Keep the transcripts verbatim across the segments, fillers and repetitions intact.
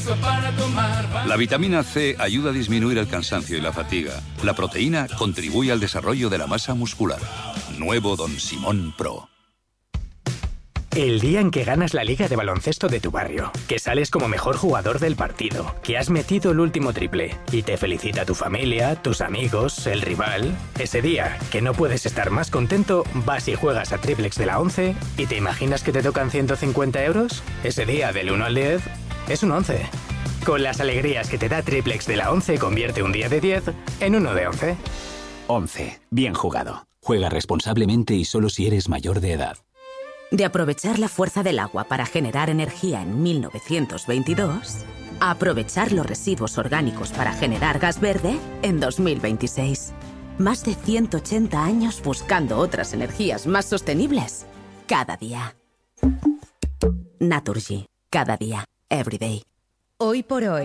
vaso para tomar. La vitamina C ayuda a disminuir el cansancio y la fatiga. La proteína contribuye al desarrollo de la masa muscular. Nuevo Don Simón Pro. El día en que ganas la liga de baloncesto de tu barrio, que sales como mejor jugador del partido, que has metido el último triple y te felicita tu familia, tus amigos, el rival. Ese día, que no puedes estar más contento, vas y juegas a Triplex de la once y te imaginas que te tocan ciento cincuenta euros. Ese día, del uno al diez, es un once. Con las alegrías que te da Triplex de la once, convierte un día de diez en uno de once. once. Bien jugado. Juega responsablemente y solo si eres mayor de edad. De aprovechar la fuerza del agua para generar energía en mil novecientos veintidós, a aprovechar los residuos orgánicos para generar gas verde en dos mil veintiséis. Más de ciento ochenta años buscando otras energías más sostenibles cada día. Naturgy. Cada día. Everyday. Hoy por hoy.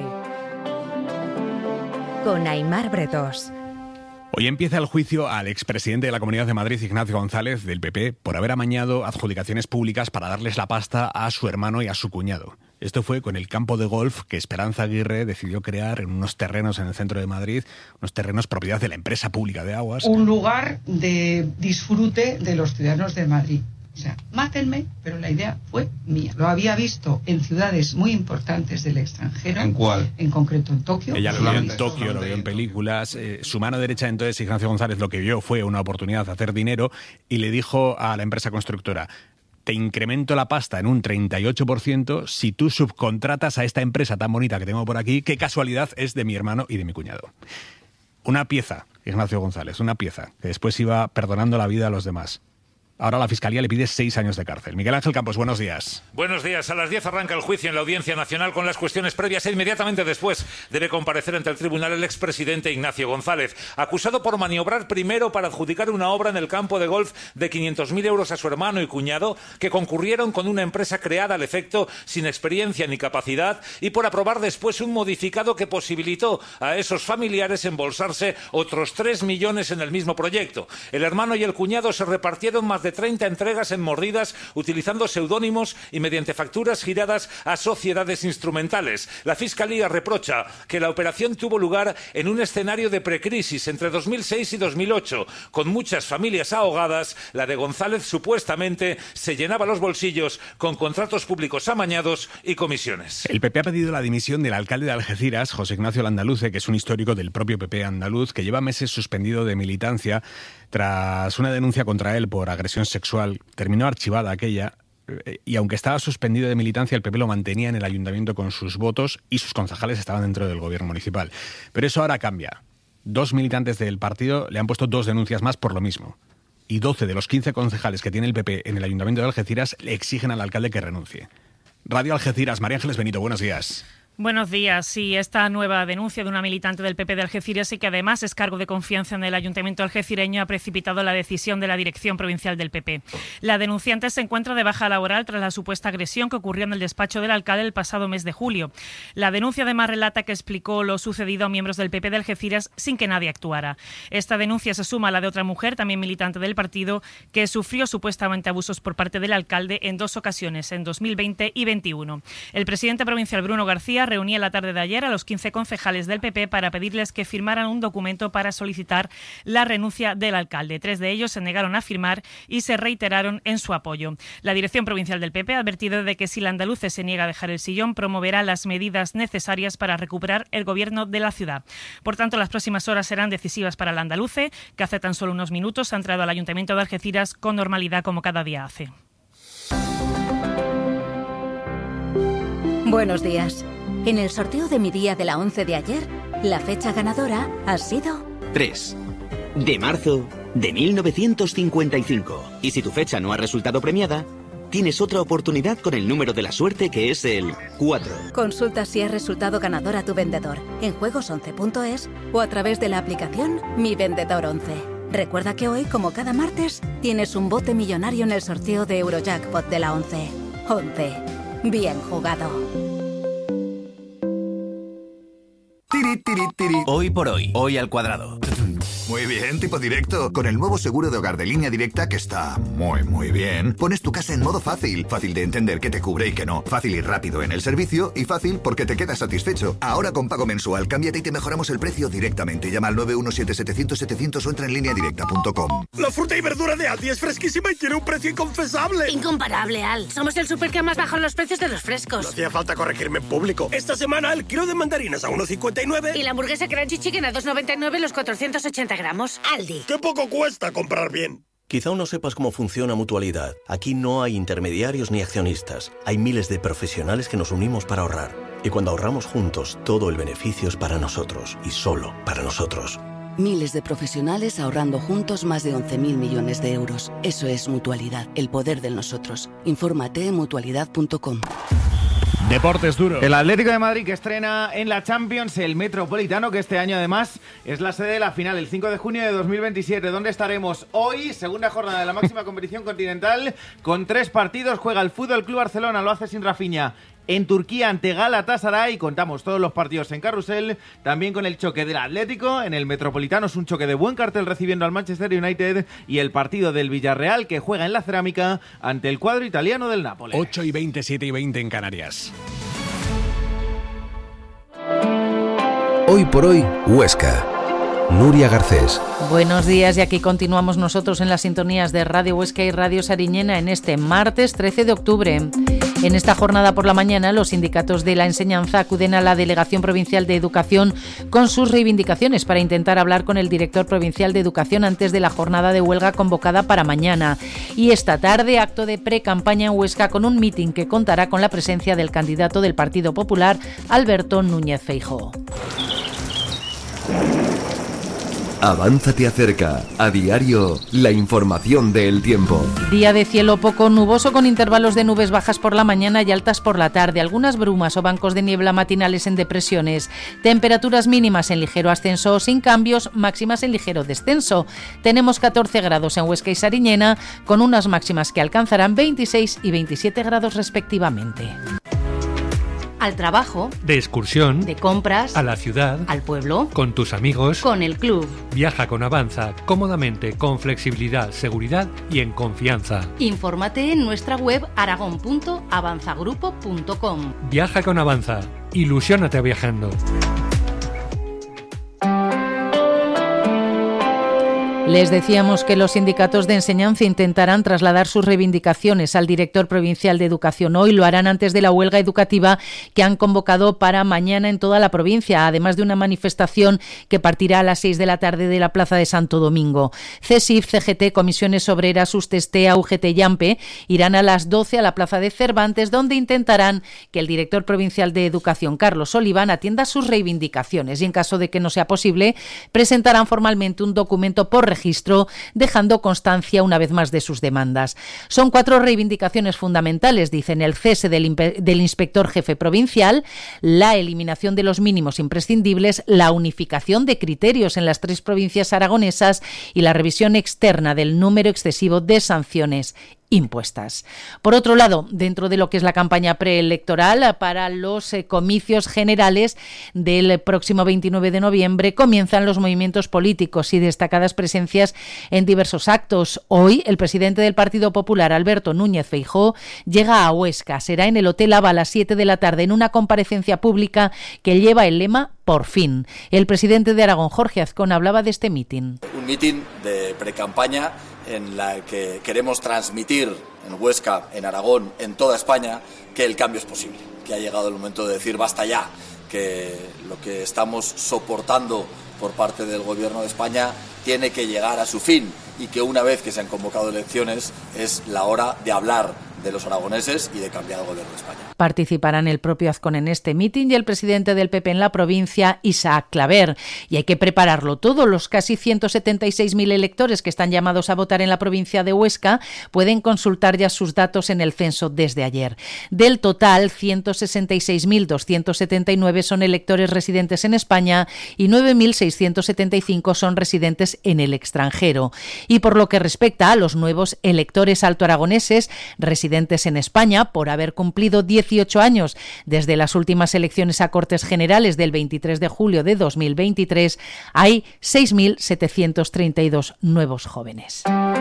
Con Aimar Bretós. Hoy empieza el juicio al expresidente de la Comunidad de Madrid, Ignacio González, del P P, por haber amañado adjudicaciones públicas para darles la pasta a su hermano y a su cuñado. Esto fue con el campo de golf que Esperanza Aguirre decidió crear en unos terrenos en el centro de Madrid, unos terrenos propiedad de la empresa pública de aguas. Un lugar de disfrute de los ciudadanos de Madrid. O sea, mátenme, pero la idea fue mía. Lo había visto en ciudades muy importantes del extranjero. ¿En cuál? En concreto en Tokio. Ella lo vio en Tokio, lo vio en películas. Eh, su mano derecha, entonces, Ignacio González, lo que vio fue una oportunidad de hacer dinero y le dijo a la empresa constructora: te incremento la pasta en un treinta y ocho por ciento si tú subcontratas a esta empresa tan bonita que tengo por aquí, que casualidad es de mi hermano y de mi cuñado. Una pieza, Ignacio González, una pieza, que después iba perdonando la vida a los demás. Ahora la Fiscalía le pide seis años de cárcel. Miguel Ángel Campos, buenos días. Buenos días. A las diez arranca el juicio en la Audiencia Nacional con las cuestiones previas e inmediatamente después debe comparecer ante el tribunal el expresidente Ignacio González, acusado por maniobrar primero para adjudicar una obra en el campo de golf de quinientos mil euros a su hermano y cuñado, que concurrieron con una empresa creada al efecto sin experiencia ni capacidad, y por aprobar después un modificado que posibilitó a esos familiares embolsarse otros tres millones en el mismo proyecto. El hermano y el cuñado se repartieron más de treinta entregas en mordidas utilizando seudónimos y mediante facturas giradas a sociedades instrumentales. La Fiscalía reprocha que la operación tuvo lugar en un escenario de precrisis entre dos mil seis y dos mil ocho, con muchas familias ahogadas. La de González supuestamente se llenaba los bolsillos con contratos públicos amañados y comisiones. El P P ha pedido la dimisión del alcalde de Algeciras, José Ignacio Landaluce, que es un histórico del propio P P andaluz, que lleva meses suspendido de militancia tras una denuncia contra él por agresión sexual. Terminó archivada aquella, y aunque estaba suspendido de militancia, el P P lo mantenía en el ayuntamiento con sus votos y sus concejales estaban dentro del gobierno municipal. Pero eso ahora cambia. Dos militantes del partido le han puesto dos denuncias más por lo mismo. Y doce de los quince concejales que tiene el P P en el ayuntamiento de Algeciras le exigen al alcalde que renuncie. Radio Algeciras, María Ángeles Benito, buenos días. Buenos días. Sí, esta nueva denuncia de una militante del P P de Algeciras y que además es cargo de confianza en el ayuntamiento algecireño ha precipitado la decisión de la dirección provincial del P P. La denunciante se encuentra de baja laboral tras la supuesta agresión que ocurrió en el despacho del alcalde el pasado mes de julio. La denuncia además relata que explicó lo sucedido a miembros del P P de Algeciras sin que nadie actuara. Esta denuncia se suma a la de otra mujer, también militante del partido, que sufrió supuestamente abusos por parte del alcalde en dos ocasiones, en dos mil veinte y veintiuno. El presidente provincial Bruno García reunía la tarde de ayer a los quince concejales del P P para pedirles que firmaran un documento para solicitar la renuncia del alcalde. Tres de ellos se negaron a firmar y se reiteraron en su apoyo. La dirección provincial del P P ha advertido de que si Landaluce se niega a dejar el sillón, promoverá las medidas necesarias para recuperar el gobierno de la ciudad. Por tanto, las próximas horas serán decisivas para Landaluce, que hace tan solo unos minutos ha entrado al Ayuntamiento de Algeciras con normalidad como cada día hace. Buenos días. En el sorteo de mi día de la once de ayer, la fecha ganadora ha sido tres de marzo de mil novecientos cincuenta y cinco. Y si tu fecha no ha resultado premiada, tienes otra oportunidad con el número de la suerte, que es el cuatro. Consulta si has resultado ganador a tu vendedor en juegos once punto es o a través de la aplicación Mi Vendedor once. Recuerda que hoy, como cada martes, tienes un bote millonario en el sorteo de Eurojackpot de la once. once. Bien jugado. Hoy por hoy, hoy al cuadrado. Muy bien, tipo directo. Con el nuevo seguro de hogar de Línea Directa, que está muy, muy bien, pones tu casa en modo fácil. Fácil de entender qué te cubre y qué no. Fácil y rápido en el servicio y fácil porque te quedas satisfecho. Ahora con pago mensual, cámbiate y te mejoramos el precio directamente. Llama al nueve uno siete setecientos setecientos o entra en línea directa punto com. La fruta y verdura de Aldi es fresquísima y tiene un precio inconfesable. Incomparable, Al. Somos el súper que más bajado los precios de los frescos. No hacía falta corregirme en público. Esta semana el kilo de mandarinas a uno cincuenta y nueve. Y la hamburguesa Crunchy Chicken a dos noventa y nueve los cuatrocientos ochenta gramos. Aldi. ¡Qué poco cuesta comprar bien! Quizá aún no sepas cómo funciona Mutualidad. Aquí no hay intermediarios ni accionistas. Hay miles de profesionales que nos unimos para ahorrar. Y cuando ahorramos juntos, todo el beneficio es para nosotros. Y solo para nosotros. Miles de profesionales ahorrando juntos más de once mil millones de euros. Eso es Mutualidad, el poder de nosotros. Infórmate en mutualidad punto com. Deportes duros. El Atlético de Madrid que estrena en la Champions el Metropolitano, que este año además es la sede de la final, el cinco de junio de dos mil veintisiete. ¿Dónde estaremos hoy? Segunda jornada de la máxima competición continental, con tres partidos. Juega el Fútbol Club Barcelona, lo hace sin Rafinha. En Turquía ante Galatasaray, contamos todos los partidos en carrusel, también con el choque del Atlético. En el Metropolitano es un choque de buen cartel recibiendo al Manchester United, y el partido del Villarreal que juega en la Cerámica ante el cuadro italiano del Nápoles. ocho y veinte, siete y veinte en Canarias. Hoy por hoy, Huesca. Nuria Garcés. Buenos días, y aquí continuamos nosotros en las sintonías de Radio Huesca y Radio Sariñena en este martes trece de octubre. En esta jornada por la mañana, los sindicatos de la enseñanza acuden a la Delegación Provincial de Educación con sus reivindicaciones para intentar hablar con el director provincial de Educación antes de la jornada de huelga convocada para mañana. Y esta tarde, acto de pre-campaña en Huesca con un mitin que contará con la presencia del candidato del Partido Popular, Alberto Núñez Feijóo. Avanza te acerca, a diario, la información del tiempo. Día de cielo poco nuboso con intervalos de nubes bajas por la mañana y altas por la tarde. Algunas brumas o bancos de niebla matinales en depresiones. Temperaturas mínimas en ligero ascenso o sin cambios, máximas en ligero descenso. Tenemos catorce grados en Huesca y Sariñena, con unas máximas que alcanzarán veintiséis y veintisiete grados respectivamente. Al trabajo, de excursión, de compras, a la ciudad, al pueblo, con tus amigos, con el club. Viaja con Avanza, cómodamente, con flexibilidad, seguridad y en confianza. Infórmate en nuestra web aragón punto avanzagrupo punto com. Viaja con Avanza, ilusiónate viajando. Les decíamos que los sindicatos de enseñanza intentarán trasladar sus reivindicaciones al director provincial de Educación. Hoy lo harán antes de la huelga educativa que han convocado para mañana en toda la provincia, además de una manifestación que partirá a las seis de la tarde de la Plaza de Santo Domingo. CESIF, C G T, Comisiones Obreras, Ustestea, U G T y AMPE irán a las doce a la Plaza de Cervantes, donde intentarán que el director provincial de Educación, Carlos Oliván, atienda sus reivindicaciones, y en caso de que no sea posible, presentarán formalmente un documento por registro, dejando constancia una vez más de sus demandas. Son cuatro reivindicaciones fundamentales, dicen: el cese del, del inspector jefe provincial, la eliminación de los mínimos imprescindibles, la unificación de criterios en las tres provincias aragonesas y la revisión externa del número excesivo de sanciones impuestas. Por otro lado, dentro de lo que es la campaña preelectoral para los eh, comicios generales del próximo veintinueve de noviembre, comienzan los movimientos políticos y destacadas presencias en diversos actos. Hoy, el presidente del Partido Popular, Alberto Núñez Feijóo, llega a Huesca. Será en el Hotel Ava a las siete de la tarde en una comparecencia pública que lleva el lema "Por fin". El presidente de Aragón, Jorge Azcón, hablaba de este mitin. Un mitin de precampaña en la que queremos transmitir en Huesca, en Aragón, en toda España, que el cambio es posible, que ha llegado el momento de decir basta ya, que lo que estamos soportando por parte del Gobierno de España tiene que llegar a su fin, y que una vez que se han convocado elecciones es la hora de hablar de los aragoneses y de cambiar el Gobierno de España. Participarán el propio Azcón en este mitin y el presidente del P P en la provincia, Isaac Claver. Y hay que prepararlo todo. Los casi ciento setenta y seis mil electores que están llamados a votar en la provincia de Huesca pueden consultar ya sus datos en el censo desde ayer. Del total, ciento sesenta y seis mil doscientos setenta y nueve son electores residentes en España y nueve mil seiscientos setenta y cinco son residentes en el extranjero. Y por lo que respecta a los nuevos electores altoaragoneses residentes residentes en España, por haber cumplido dieciocho años desde las últimas elecciones a Cortes Generales del veintitrés de julio de dos mil veintitrés, hay seis mil setecientos treinta y dos nuevos jóvenes.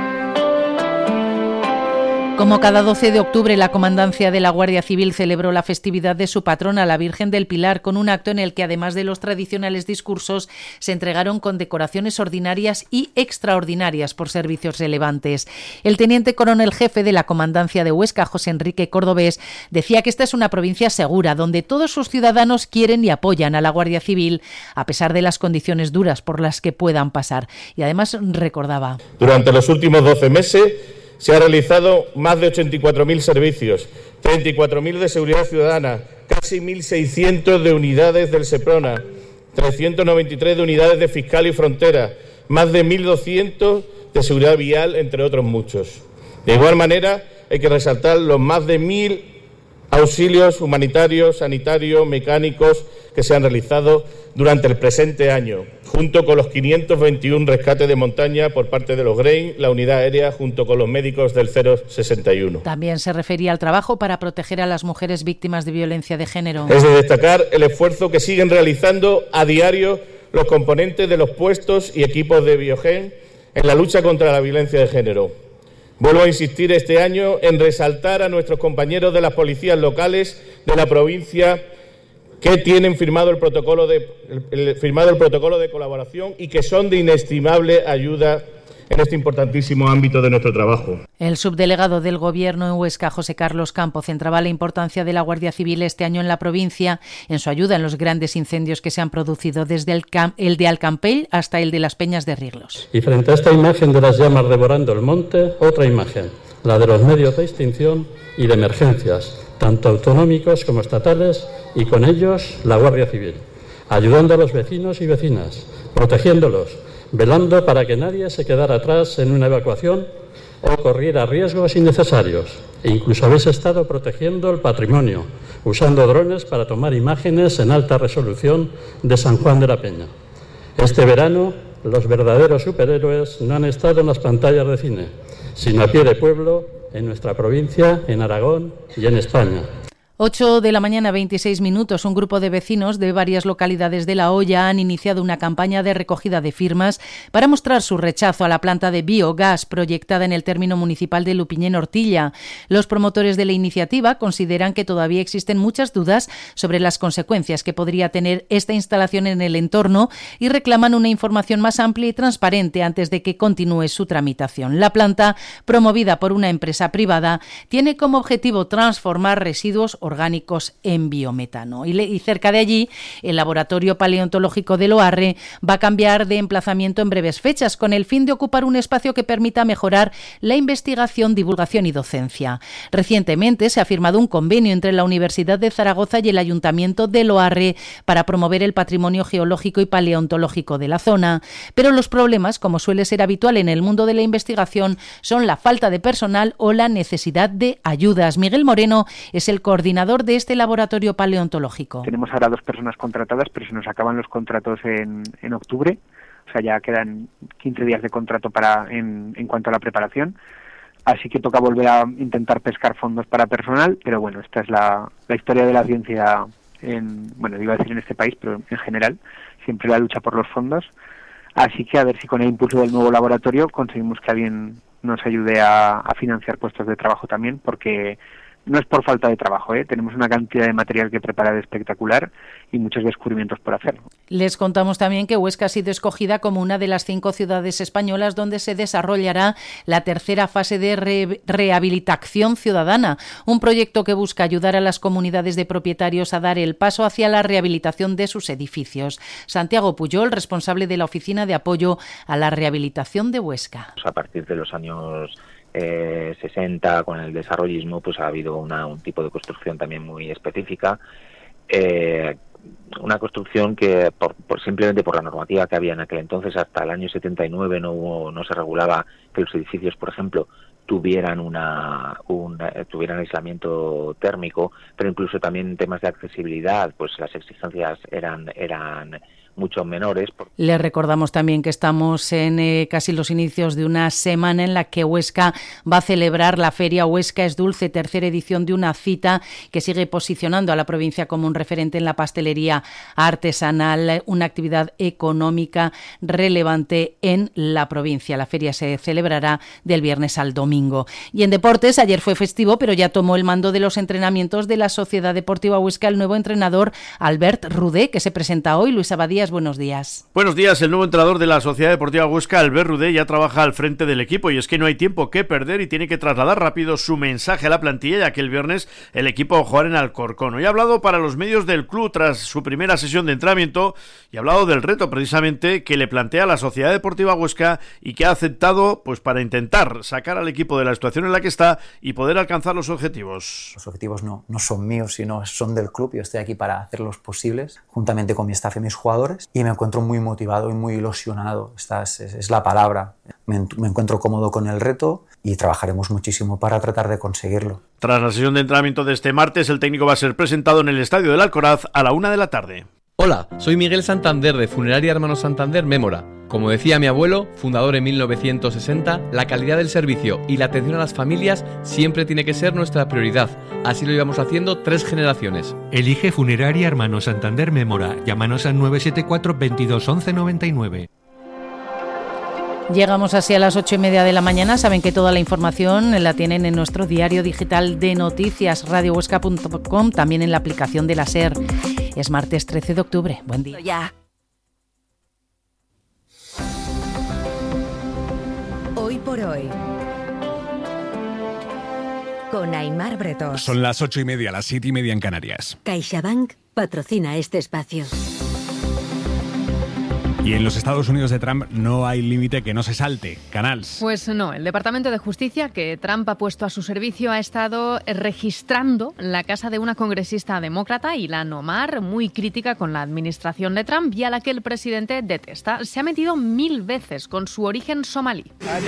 Como cada doce de octubre, la Comandancia de la Guardia Civil celebró la festividad de su patrona, la Virgen del Pilar, con un acto en el que, además de los tradicionales discursos, se entregaron condecoraciones ordinarias y extraordinarias por servicios relevantes. El teniente coronel jefe de la Comandancia de Huesca, José Enrique Cordobés, decía que esta es una provincia segura, donde todos sus ciudadanos quieren y apoyan a la Guardia Civil, a pesar de las condiciones duras por las que puedan pasar. Y además recordaba: durante los últimos doce meses, se han realizado más de ochenta y cuatro mil servicios, treinta y cuatro mil de seguridad ciudadana, casi mil seiscientos de unidades del SEPRONA, trescientos noventa y tres de unidades de fiscal y frontera, más de mil doscientos de seguridad vial, entre otros muchos. De igual manera, hay que resaltar los más de mil auxilios humanitarios, sanitarios, mecánicos que se han realizado durante el presente año, junto con los quinientos veintiuno rescates de montaña por parte de los GREIN, la unidad aérea, junto con los médicos del cero sesenta y uno. También se refería al trabajo para proteger a las mujeres víctimas de violencia de género. Es de destacar el esfuerzo que siguen realizando a diario los componentes de los puestos y equipos de Biogen en la lucha contra la violencia de género. Vuelvo a insistir este año en resaltar a nuestros compañeros de las policías locales de la provincia que tienen firmado el protocolo de el, el, firmado el protocolo de colaboración y que son de inestimable ayuda en este importantísimo ámbito de nuestro trabajo. El subdelegado del Gobierno en Huesca, José Carlos Campo, centraba la importancia de la Guardia Civil este año en la provincia en su ayuda en los grandes incendios que se han producido desde el, Cam- el de Alcampell hasta el de las Peñas de Riglos. Y frente a esta imagen de las llamas devorando el monte, otra imagen, la de los medios de extinción y de emergencias, tanto autonómicos como estatales, y con ellos la Guardia Civil, ayudando a los vecinos y vecinas, protegiéndolos, velando para que nadie se quedara atrás en una evacuación o corriera riesgos innecesarios. E incluso habéis estado protegiendo el patrimonio, usando drones para tomar imágenes en alta resolución de San Juan de la Peña. Este verano, los verdaderos superhéroes no han estado en las pantallas de cine, sino a pie de pueblo, en nuestra provincia, en Aragón y en España. ocho de la mañana, veintiséis minutos. Un grupo de vecinos de varias localidades de La Hoya han iniciado una campaña de recogida de firmas para mostrar su rechazo a la planta de biogás proyectada en el término municipal de Lupiñén-Ortilla. Los promotores de la iniciativa consideran que todavía existen muchas dudas sobre las consecuencias que podría tener esta instalación en el entorno y reclaman una información más amplia y transparente antes de que continúe su tramitación. La planta, promovida por una empresa privada, tiene como objetivo transformar residuos orgánicos en biometano. Y, le, y cerca de allí, el Laboratorio Paleontológico de Loarre va a cambiar de emplazamiento en breves fechas con el fin de ocupar un espacio que permita mejorar la investigación, divulgación y docencia. Recientemente se ha firmado un convenio entre la Universidad de Zaragoza y el Ayuntamiento de Loarre para promover el patrimonio geológico y paleontológico de la zona, pero los problemas, como suele ser habitual en el mundo de la investigación, son la falta de personal o la necesidad de ayudas. Miguel Moreno es el coordinador de este laboratorio paleontológico. Tenemos ahora dos personas contratadas, pero se nos acaban los contratos en, en octubre, o sea, ya quedan quince días de contrato para en, en cuanto a la preparación, así que toca volver a intentar pescar fondos para personal, pero bueno, esta es la, la historia de la ciencia, en, bueno, iba a decir en este país, pero en general, siempre la lucha por los fondos, así que a ver si con el impulso del nuevo laboratorio conseguimos que alguien nos ayude a, a financiar puestos de trabajo también, porque no es por falta de trabajo, ¿eh? Tenemos una cantidad de material que preparar espectacular y muchos descubrimientos por hacer. Les contamos también que Huesca ha sido escogida como una de las cinco ciudades españolas donde se desarrollará la tercera fase de re- rehabilitación ciudadana, un proyecto que busca ayudar a las comunidades de propietarios a dar el paso hacia la rehabilitación de sus edificios. Santiago Puyol, responsable de la Oficina de Apoyo a la Rehabilitación de Huesca. A partir de los años Eh, sesenta, con el desarrollismo, pues ha habido una, un tipo de construcción también muy específica, eh, una construcción que por, por simplemente por la normativa que había en aquel entonces, hasta el año setenta y nueve no hubo, no se regulaba que los edificios, por ejemplo, tuvieran una, un, tuvieran aislamiento térmico, pero incluso también en temas de accesibilidad, pues las exigencias eran eran mucho menores. Les recordamos también que estamos en eh, casi los inicios de una semana en la que Huesca va a celebrar la Feria Huesca es Dulce, tercera edición de una cita que sigue posicionando a la provincia como un referente en la pastelería artesanal, una actividad económica relevante en la provincia. La feria se celebrará del viernes al domingo. Y en deportes, ayer fue festivo, pero ya tomó el mando de los entrenamientos de la Sociedad Deportiva Huesca el nuevo entrenador Albert Rudé, que se presenta hoy. Luis Abadías, buenos días. Buenos días. El nuevo entrenador de la Sociedad Deportiva Huesca, Albert Rudé, ya trabaja al frente del equipo y es que no hay tiempo que perder y tiene que trasladar rápido su mensaje a la plantilla, ya que el viernes el equipo va a jugar en Alcorcón. Hoy ha hablado para los medios del club tras su primera sesión de entrenamiento y ha hablado del reto precisamente que le plantea la Sociedad Deportiva Huesca y que ha aceptado pues para intentar sacar al equipo de la situación en la que está y poder alcanzar los objetivos. Los objetivos no, no son míos, sino son del club. Yo estoy aquí para hacerlos posibles, juntamente con mi staff y mis jugadores, y me encuentro muy motivado y muy ilusionado. Esta es, es, es la palabra. Me, me encuentro cómodo con el reto y trabajaremos muchísimo para tratar de conseguirlo. Tras la sesión de entrenamiento de este martes, el técnico va a ser presentado en el Estadio del Alcoraz a la una de la tarde. Hola, soy Miguel Santander de Funeraria Hermanos Santander Mémora. Como decía mi abuelo, fundador en mil novecientos sesenta, la calidad del servicio y la atención a las familias siempre tiene que ser nuestra prioridad. Así lo llevamos haciendo tres generaciones. Elige Funeraria Hermanos Santander Mémora. Llámanos al nueve siete cuatro, veintidós, once noventa y nueve. Llegamos así a las ocho y media de la mañana. Saben que toda la información la tienen en nuestro diario digital de noticias, radio huesca punto com, también en la aplicación de la SER. Es martes trece de octubre. Buen día. Ya. Hoy por hoy, con Aimar Bretós. Son las ocho y media, las siete y media en Canarias. CaixaBank patrocina este espacio. Y en los Estados Unidos de Trump no hay límite que no se salte. Canals. Pues no, el Departamento de Justicia que Trump ha puesto a su servicio ha estado registrando la casa de una congresista demócrata, Ilhan Omar, muy crítica con la administración de Trump y a la que el presidente detesta. Se ha metido mil veces con su origen somalí.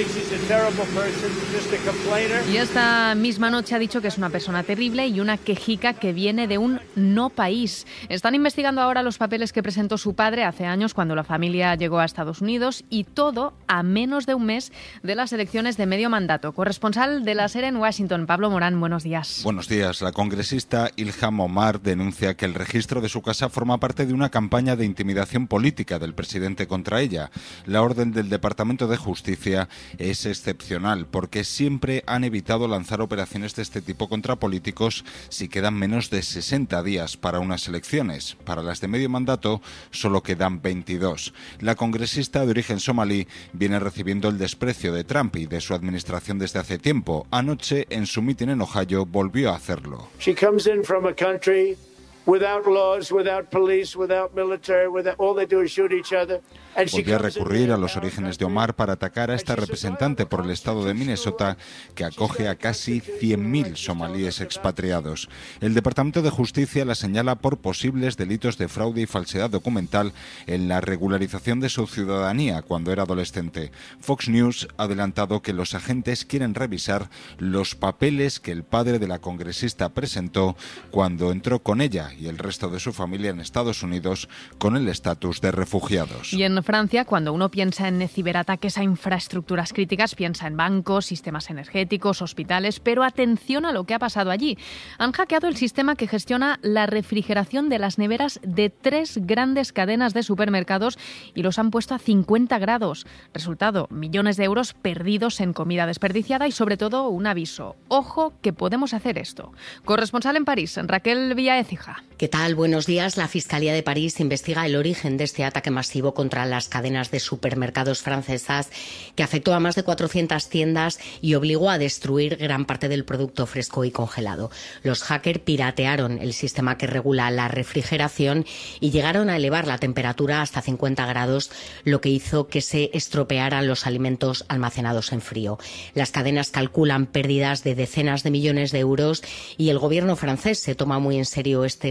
Y esta misma noche ha dicho que es una persona terrible y una quejica que viene de un no país. Están investigando ahora los papeles que presentó su padre hace años cuando la familia llegó a Estados Unidos, y todo a menos de un mes de las elecciones de medio mandato. Corresponsal de la SER en Washington, Pablo Morán, buenos días. Buenos días. La congresista Ilhan Omar denuncia que el registro de su casa forma parte de una campaña de intimidación política del presidente contra ella. La orden del Departamento de Justicia es excepcional porque siempre han evitado lanzar operaciones de este tipo contra políticos si quedan menos de sesenta días para unas elecciones. Para las de medio mandato solo quedan veintidós. La congresista de origen somalí viene recibiendo el desprecio de Trump y de su administración desde hace tiempo. Anoche, en su mitin en Ohio, volvió a hacerlo. She comes in from a country without laws, without police, without military, without, all they do is shoot each other. Volvió a recurrir a los orígenes de Omar para atacar a esta representante por el estado de Minnesota, que acoge a casi cien mil somalíes expatriados. El Departamento de Justicia la señala por posibles delitos de fraude y falsedad documental en la regularización de su ciudadanía cuando era adolescente. Fox News ha adelantado que los agentes quieren revisar los papeles que el padre de la congresista presentó cuando entró con ella y el resto de su familia en Estados Unidos con el estatus de refugiados. Y en Francia, cuando uno piensa en ciberataques a infraestructuras críticas, piensa en bancos, sistemas energéticos, hospitales, pero atención a lo que ha pasado allí. Han hackeado el sistema que gestiona la refrigeración de las neveras de tres grandes cadenas de supermercados y los han puesto a cincuenta grados. Resultado, millones de euros perdidos en comida desperdiciada y sobre todo un aviso. Ojo que podemos hacer esto. Corresponsal en París, Raquel Villaécija. ¿Qué tal? Buenos días. La Fiscalía de París investiga el origen de este ataque masivo contra las cadenas de supermercados francesas que afectó a más de cuatrocientas tiendas y obligó a destruir gran parte del producto fresco y congelado. Los hackers piratearon el sistema que regula la refrigeración y llegaron a elevar la temperatura hasta cincuenta grados, lo que hizo que se estropearan los alimentos almacenados en frío. Las cadenas calculan pérdidas de decenas de millones de euros y el gobierno francés se toma muy en serio este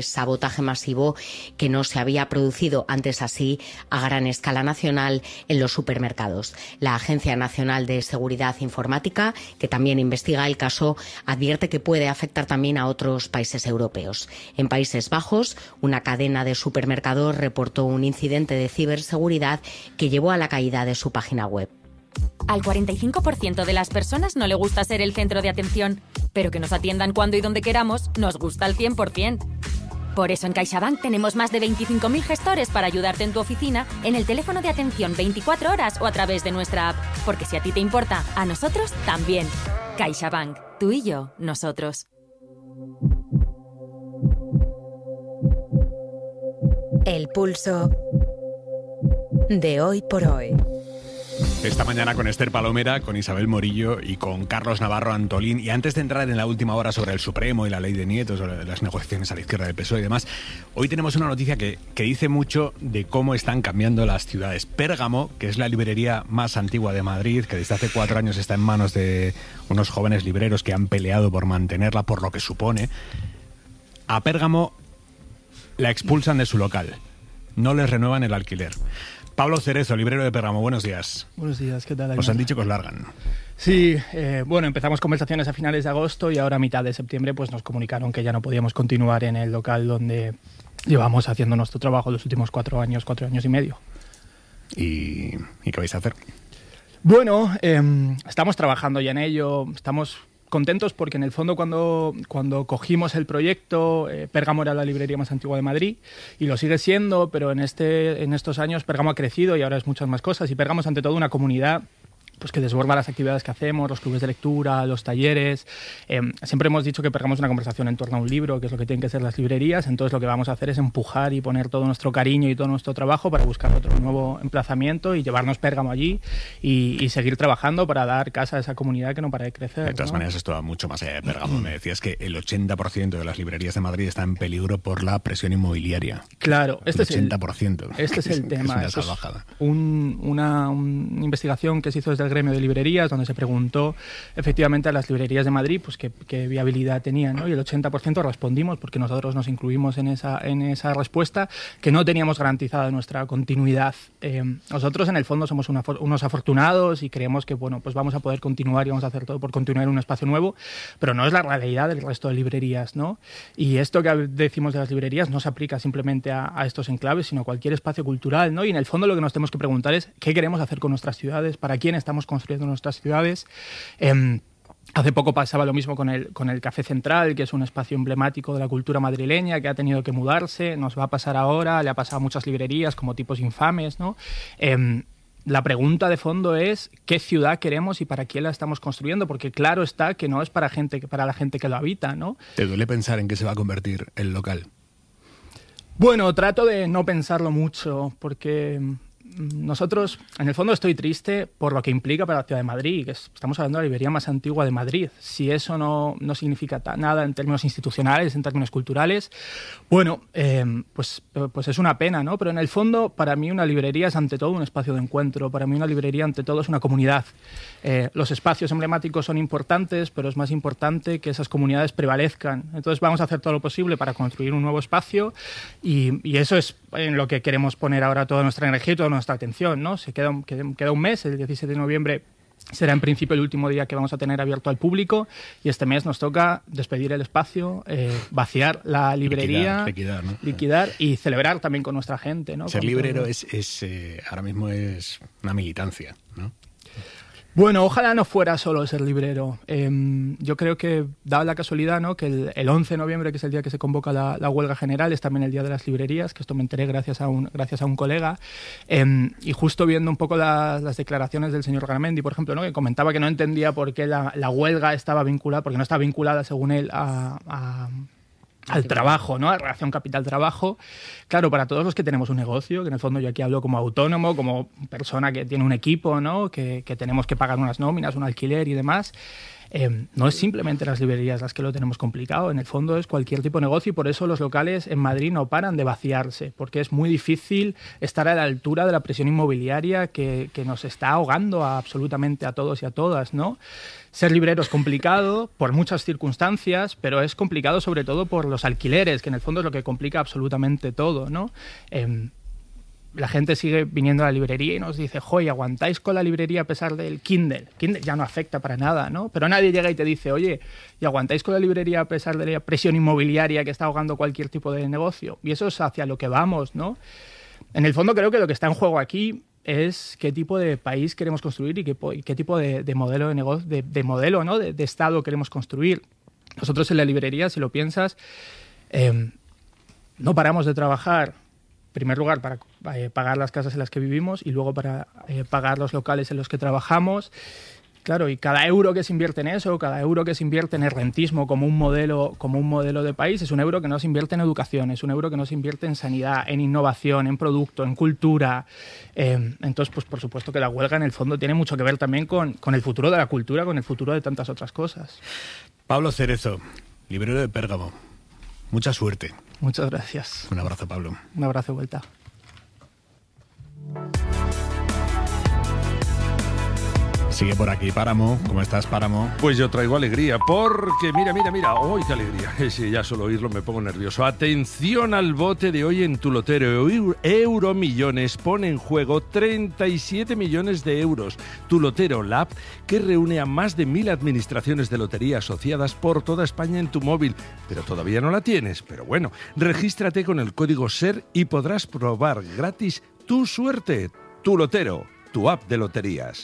sabotaje masivo que no se había producido antes así a gran escala nacional en los supermercados. La Agencia Nacional de Seguridad Informática, que también investiga el caso, advierte que puede afectar también a otros países europeos. En Países Bajos, una cadena de supermercados reportó un incidente de ciberseguridad que llevó a la caída de su página web. Al cuarenta y cinco por ciento de las personas no le gusta ser el centro de atención, pero que nos atiendan cuando y donde queramos nos gusta al cien por ciento. Por eso en CaixaBank tenemos más de veinticinco mil gestores para ayudarte en tu oficina, en el teléfono de atención veinticuatro horas o a través de nuestra app. Porque si a ti te importa, a nosotros también. CaixaBank, tú y yo, nosotros. El pulso de hoy por hoy. Esta mañana con Esther Palomera, con Isabel Morillo y con Carlos Navarro Antolín. Y antes de entrar en la última hora sobre el Supremo y la ley de nietos, sobre las negociaciones a la izquierda del P S O E y demás, hoy tenemos una noticia que, que dice mucho de cómo están cambiando las ciudades. Pérgamo, que es la librería más antigua de Madrid, que desde hace cuatro años está en manos de unos jóvenes libreros que han peleado por mantenerla, por lo que supone. A Pérgamo la expulsan de su local. No les renuevan el alquiler. Pablo Cerezo, librero de Pérgamo, buenos días. Buenos días, ¿qué tal? Os han dicho que os largan. Sí, eh, bueno, empezamos conversaciones a finales de agosto y ahora a mitad de septiembre pues nos comunicaron que ya no podíamos continuar en el local donde llevamos haciendo nuestro trabajo los últimos cuatro años, cuatro años y medio. ¿Y, ¿y qué vais a hacer? Bueno, eh, estamos trabajando ya en ello, estamos contentos porque en el fondo cuando, cuando cogimos el proyecto, eh, Pérgamo era la librería más antigua de Madrid y lo sigue siendo, pero en, este, en estos años Pérgamo ha crecido y ahora es muchas más cosas y Pérgamo es ante todo una comunidad pues que desborda las actividades que hacemos, los clubes de lectura, los talleres. Eh, siempre hemos dicho que Pérgamo es una conversación en torno a un libro, que es lo que tienen que ser las librerías, entonces lo que vamos a hacer es empujar y poner todo nuestro cariño y todo nuestro trabajo para buscar otro nuevo emplazamiento y llevarnos Pérgamo allí y, y seguir trabajando para dar casa a esa comunidad que no para de crecer. De todas ¿no? maneras, esto va mucho más allá de Pérgamo. Me decías que el ochenta por ciento de las librerías de Madrid está en peligro por la presión inmobiliaria. Claro, este el ochenta por ciento. Es el, este es el tema. Es una es salvajada. Un, una, una investigación que se hizo desde el gremio de librerías donde se preguntó efectivamente a las librerías de Madrid pues qué, qué viabilidad tenían, ¿no? Y el ochenta por ciento respondimos, porque nosotros nos incluimos en esa, en esa respuesta, que no teníamos garantizada nuestra continuidad. Eh, nosotros en el fondo somos una, unos afortunados y creemos que bueno, pues vamos a poder continuar y vamos a hacer todo por continuar en un espacio nuevo, pero no es la realidad del resto de librerías, ¿no? Y esto que decimos de las librerías no se aplica simplemente a, a estos enclaves, sino a cualquier espacio cultural, ¿no? Y en el fondo lo que nos tenemos que preguntar es qué queremos hacer con nuestras ciudades, para quién estamos construyendo nuestras ciudades. Eh, hace poco pasaba lo mismo con el, con el Café Central, que es un espacio emblemático de la cultura madrileña, que ha tenido que mudarse, nos va a pasar ahora, le ha pasado a muchas librerías como Tipos Infames, ¿no? Eh, la pregunta de fondo es qué ciudad queremos y para quién la estamos construyendo, porque claro está que no es para, gente, para la gente que lo habita, ¿no? ¿Te duele pensar en qué se va a convertir el local? Bueno, trato de no pensarlo mucho, porque nosotros, en el fondo estoy triste por lo que implica para la ciudad de Madrid, que es, estamos hablando de la librería más antigua de Madrid. Si eso no, no significa nada en términos institucionales, en términos culturales, bueno, eh, pues, pues es una pena, ¿no? Pero en el fondo, para mí una librería es ante todo un espacio de encuentro, para mí una librería ante todo es una comunidad. Eh, los espacios emblemáticos son importantes, pero es más importante que esas comunidades prevalezcan. Entonces vamos a hacer todo lo posible para construir un nuevo espacio y, y eso es en lo que queremos poner ahora toda nuestra energía y toda nuestra atención, ¿no? Se queda, queda un mes, el diecisiete de noviembre será en principio el último día que vamos a tener abierto al público y este mes nos toca despedir el espacio, eh, vaciar la librería, liquidar, liquidar, ¿no? liquidar y celebrar también con nuestra gente, ¿no? Ser con librero todo. es, es eh, ahora mismo es una militancia, ¿no? Bueno, ojalá no fuera solo ser librero. Eh, yo creo que, dada la casualidad, ¿no?, que el, el once de noviembre, que es el día que se convoca la, la huelga general, es también el día de las librerías, que esto me enteré gracias a un, gracias a un colega. Eh, y justo viendo un poco la, las declaraciones del señor Garamendi, por ejemplo, ¿no?, que comentaba que no entendía por qué la, la huelga estaba vinculada, porque no está vinculada, según él, a... a al trabajo, ¿no? A relación capital-trabajo. Claro, para todos los que tenemos un negocio, que en el fondo yo aquí hablo como autónomo, como persona que tiene un equipo, ¿no? Que, que tenemos que pagar unas nóminas, un alquiler y demás. Eh, no es simplemente las librerías las que lo tenemos complicado, en el fondo es cualquier tipo de negocio, y por eso los locales en Madrid no paran de vaciarse, porque es muy difícil estar a la altura de la presión inmobiliaria que, que nos está ahogando a absolutamente a todos y a todas, ¿no? Ser librero es complicado por muchas circunstancias, pero es complicado sobre todo por los alquileres, que en el fondo es lo que complica absolutamente todo, ¿no? Eh, la gente sigue viniendo a la librería y nos dice, joy, ¿aguantáis con la librería a pesar del Kindle? Kindle ya no afecta para nada, ¿no? Pero nadie llega y te dice, oye, ¿y aguantáis con la librería a pesar de la presión inmobiliaria que está ahogando cualquier tipo de negocio? Y eso es hacia lo que vamos, ¿no? En el fondo creo que lo que está en juego aquí es qué tipo de país queremos construir y qué, y qué tipo de, de modelo de negocio, de, de modelo, ¿no? de, de Estado queremos construir. Nosotros en la librería, si lo piensas, eh, no paramos de trabajar, en primer lugar, para eh, pagar las casas en las que vivimos y luego para eh, pagar los locales en los que trabajamos. Claro, y cada euro que se invierte en eso, cada euro que se invierte en el rentismo como un modelo, como un modelo de país, es un euro que no se invierte en educación, es un euro que no se invierte en sanidad, en innovación, en producto, en cultura. Eh, entonces, pues por supuesto que la huelga en el fondo tiene mucho que ver también con, con el futuro de la cultura, con el futuro de tantas otras cosas. Pablo Cerezo, librero de Pérgamo. Mucha suerte. Muchas gracias. Un abrazo, Pablo. Un abrazo de vuelta. Sigue por aquí Páramo. ¿Cómo estás, Páramo? Pues yo traigo alegría, porque mira, mira, mira, ¡uy, qué alegría! Sí, ya solo oírlo me pongo nervioso. Atención al bote de hoy en tu lotero. Euromillones pone en juego treinta y siete millones de euros. Tu lotero, la app que reúne a más de mil administraciones de lotería asociadas por toda España en tu móvil. Pero todavía no la tienes. Pero bueno, regístrate con el código SER y podrás probar gratis tu suerte. Tu lotero, tu app de loterías.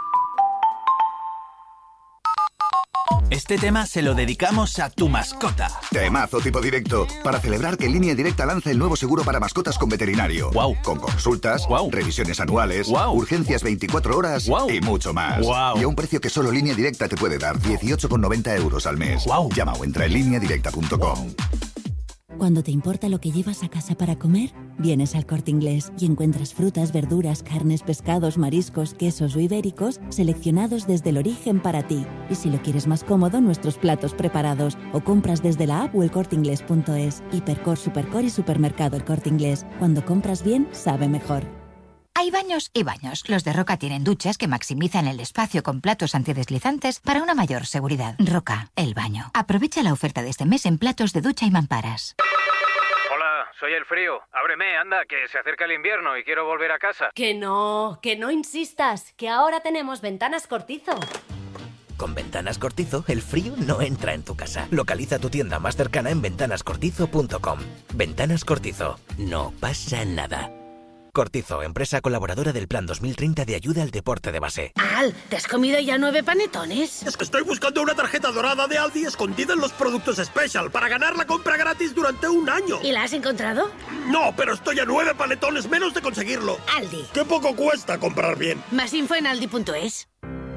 Este tema se lo dedicamos a tu mascota. Temazo tipo directo, para celebrar que Línea Directa lanza el nuevo seguro para mascotas con veterinario. Wow. Con consultas, wow. revisiones anuales, wow. urgencias veinticuatro horas wow. y mucho más. Wow. Y a un precio que solo Línea Directa te puede dar, dieciocho con noventa euros al mes. Wow. Llama o entra en línea directa punto com. Wow. Cuando te importa lo que llevas a casa para comer, vienes al Corte Inglés y encuentras frutas, verduras, carnes, pescados, mariscos, quesos o ibéricos seleccionados desde el origen para ti. Y si lo quieres más cómodo, nuestros platos preparados. O compras desde la app o el corte inglés punto es. Hipercor, Supercor y Supermercado El Corte Inglés. Cuando compras bien, sabe mejor. Hay baños y baños. Los de Roca tienen duchas que maximizan el espacio con platos antideslizantes para una mayor seguridad. Roca, el baño. Aprovecha la oferta de este mes en platos de ducha y mamparas. Hola, soy el frío. Ábreme, anda, que se acerca el invierno y quiero volver a casa. Que no, que no insistas, que ahora tenemos Ventanas Cortizo. Con Ventanas Cortizo, el frío no entra en tu casa. Localiza tu tienda más cercana en ventanas cortizo punto com. Ventanas Cortizo. No pasa nada. Cortizo, empresa colaboradora del Plan dos mil treinta de ayuda al deporte de base. Al, ¿te has comido ya nueve panetones? Es que estoy buscando una tarjeta dorada de Aldi escondida en los productos Special para ganar la compra gratis durante un año. ¿Y la has encontrado? No, pero estoy a nueve panetones menos de conseguirlo. Aldi. Qué poco cuesta comprar bien. Más info en aldi punto es.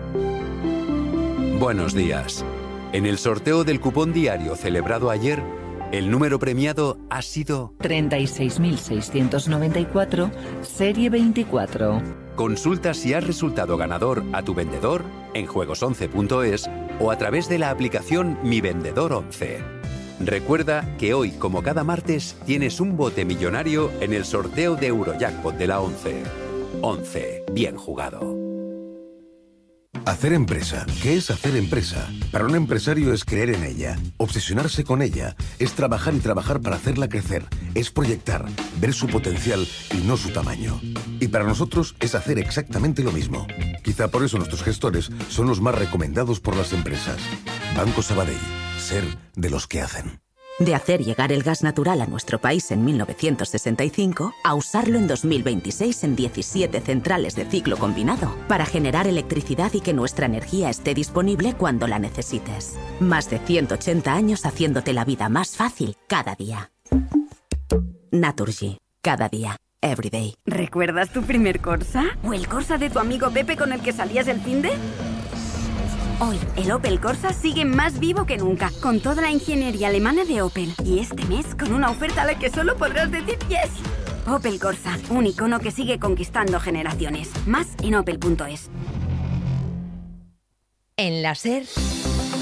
Buenos días. En el sorteo del cupón diario celebrado ayer, el número premiado ha sido treinta y seis mil seiscientos noventa y cuatro, serie veinticuatro. Consulta si has resultado ganador a tu vendedor en juegos once punto es o a través de la aplicación Mi Vendedor once. Recuerda que hoy, como cada martes, tienes un bote millonario en el sorteo de Eurojackpot de la once. once. Bien jugado. Hacer empresa. ¿Qué es hacer empresa? Para un empresario es creer en ella, obsesionarse con ella, es trabajar y trabajar para hacerla crecer, es proyectar, ver su potencial y no su tamaño. Y para nosotros es hacer exactamente lo mismo. Quizá por eso nuestros gestores son los más recomendados por las empresas. Banco Sabadell. Ser de los que hacen. De hacer llegar el gas natural a nuestro país en mil novecientos sesenta y cinco a usarlo en dos mil veintiséis en diecisiete centrales de ciclo combinado para generar electricidad y que nuestra energía esté disponible cuando la necesites. Más de ciento ochenta años haciéndote la vida más fácil cada día. Naturgy. Cada día. Everyday. ¿Recuerdas tu primer Corsa? ¿O el Corsa de tu amigo Pepe con el que salías el finde? Hoy, el Opel Corsa sigue más vivo que nunca, con toda la ingeniería alemana de Opel. Y este mes, con una oferta a la que solo podrás decir yes. Opel Corsa, un icono que sigue conquistando generaciones. Más en opel punto es. En la SER,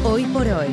Hoy por hoy,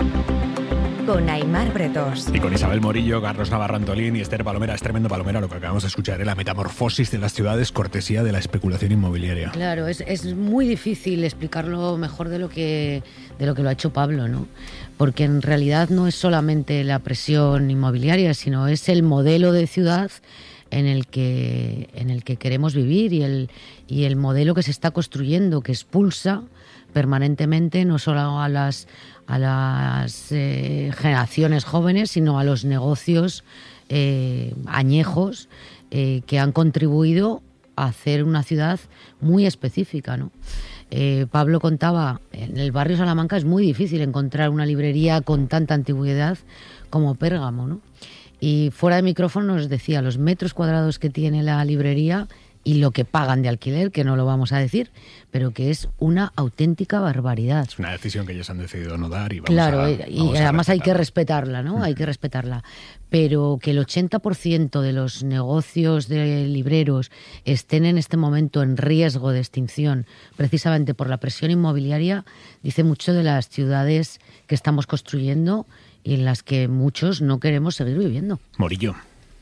con Aimar Bretos. Y con Isabel Morillo, Carlos Navarro Antolín y Esther Palomera. Es tremendo, Palomera, lo que acabamos de escuchar, ¿eh? La metamorfosis de las ciudades, cortesía de la especulación inmobiliaria. Claro, es, es muy difícil explicarlo mejor de lo que de lo que lo ha hecho Pablo, ¿no? Porque en realidad no es solamente la presión inmobiliaria, sino es el modelo de ciudad en el que en el que queremos vivir y el y el modelo que se está construyendo, que expulsa permanentemente no solo a las a las eh, generaciones jóvenes, sino a los negocios eh, añejos eh, que han contribuido a hacer una ciudad muy específica, ¿no? Eh, Pablo contaba, en el barrio Salamanca es muy difícil encontrar una librería con tanta antigüedad como Pérgamo, ¿no? Y fuera de micrófono nos decía los metros cuadrados que tiene la librería y lo que pagan de alquiler, que no lo vamos a decir, pero que es una auténtica barbaridad. Es una decisión que ellos han decidido no dar y vamos claro, a y vamos además a hay que respetarla, ¿no? Mm. Hay que respetarla. Pero que el ochenta por ciento de los negocios de libreros estén en este momento en riesgo de extinción, precisamente por la presión inmobiliaria, dice mucho de las ciudades que estamos construyendo y en las que muchos no queremos seguir viviendo. Morillo.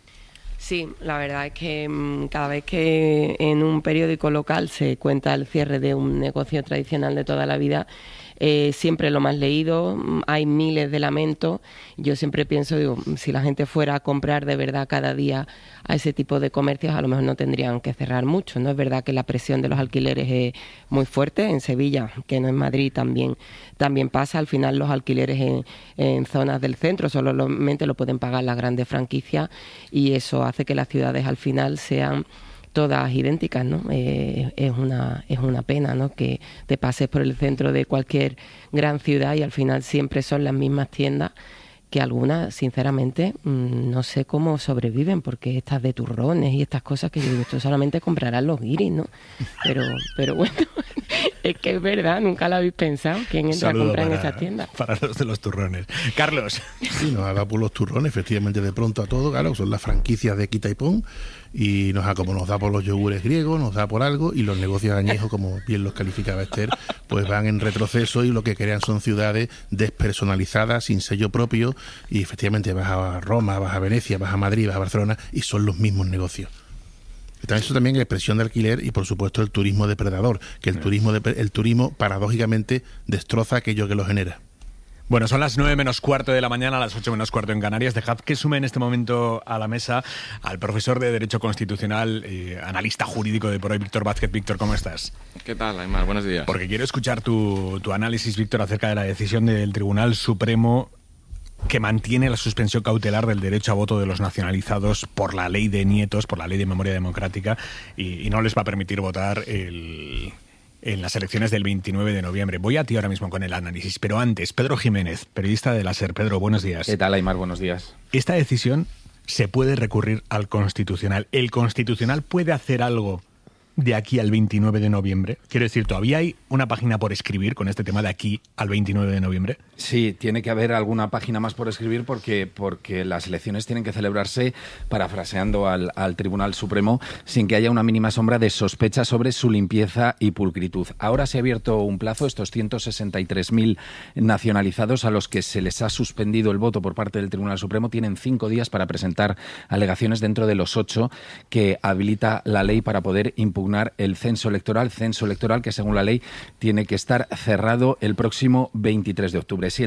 Sí, la verdad es que mmm, cada vez que en un periódico local se cuenta el cierre de un negocio tradicional de toda la vida, eh, siempre lo más leído, hay miles de lamentos. Yo siempre pienso, digo, si la gente fuera a comprar de verdad cada día a ese tipo de comercios, a lo mejor no tendrían que cerrar mucho, ¿no? Es verdad que la presión de los alquileres es muy fuerte. En Sevilla, que no en Madrid, también, también pasa. Al final los alquileres en, en zonas del centro solamente lo pueden pagar las grandes franquicias y eso hace que las ciudades al final sean todas idénticas, ¿no? Eh, es una es una pena, ¿no? Que te pases por el centro de cualquier gran ciudad y al final siempre son las mismas tiendas, que algunas, sinceramente, no sé cómo sobreviven, porque estas de turrones y estas cosas que yo digo, esto solamente comprarán los guiris, ¿no? Pero, pero bueno, es que es verdad, nunca lo habéis pensado, ¿quién entra Saludo a comprar para, en esas tiendas? Para los de los turrones. Carlos. Sí, nos ha dado por los turrones, efectivamente, de pronto a todo, claro, son las franquicias de quita y pon, y nos da como nos da por los yogures griegos, nos da por algo, y los negocios añejos, como bien los calificaba Esther, pues van en retroceso y lo que crean son ciudades despersonalizadas, sin sello propio, y efectivamente vas a Roma, vas a Venecia, vas a Madrid, vas a Barcelona y son los mismos negocios. Eso también es presión de alquiler y por supuesto el turismo depredador, que el turismo de, el turismo paradójicamente destroza aquello que lo genera. Bueno, son las nueve menos cuarto de la mañana, a las ocho menos cuarto en Canarias. Dejad que sume en este momento a la mesa al profesor de Derecho Constitucional, eh, analista jurídico de por hoy, Víctor Vázquez. Víctor, ¿cómo estás? ¿Qué tal, Aimar? Buenos días. Porque quiero escuchar tu, tu análisis, Víctor, acerca de la decisión del Tribunal Supremo que mantiene la suspensión cautelar del derecho a voto de los nacionalizados por la ley de nietos, por la ley de memoria democrática, y, y no les va a permitir votar el... en las elecciones del veintinueve de noviembre. Voy a ti ahora mismo con el análisis, pero antes, Pedro Jiménez, periodista de la SER. Pedro, buenos días. ¿Qué tal, Aimar? Buenos días. Esta decisión se puede recurrir al Constitucional. ¿El Constitucional puede hacer algo de aquí al veintinueve de noviembre? Quiero decir, ¿todavía hay una página por escribir con este tema de aquí al veintinueve de noviembre? Sí, tiene que haber alguna página más por escribir porque, porque las elecciones tienen que celebrarse, parafraseando al, al Tribunal Supremo, sin que haya una mínima sombra de sospecha sobre su limpieza y pulcritud. Ahora se ha abierto un plazo, estos ciento sesenta y tres mil nacionalizados a los que se les ha suspendido el voto por parte del Tribunal Supremo tienen cinco días para presentar alegaciones dentro de los ocho que habilita la ley para poder impugnar el censo electoral, censo electoral que según la ley tiene que estar cerrado el próximo veintitrés de octubre. Si